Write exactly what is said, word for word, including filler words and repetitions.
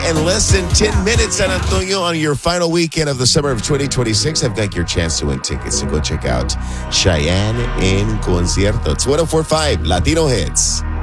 in less than ten minutes, San Antonio, on your final weekend of the summer of twenty twenty-six. I've got your chance to win tickets to go check out Cheyenne in concierto. It's one oh four point five Latino Hits.